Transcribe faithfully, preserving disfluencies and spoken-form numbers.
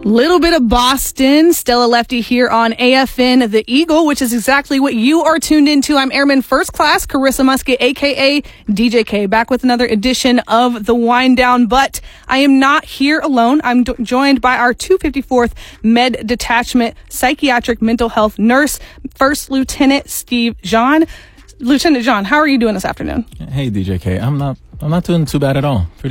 Little bit of Boston. Stella Lefty here on A F N The Eagle, which is exactly what you are tuned into. I'm Airman First Class Carissa Musket, a k a. D J K, back with another edition of The Wind Down. But I am not here alone. I'm do- joined by our two fifty-fourth Med Detachment Psychiatric Mental Health Nurse, First Lieutenant Steve John. Lieutenant John, how are you doing this afternoon? Hey, D J K. I'm not, I'm not doing too bad at all. Pretty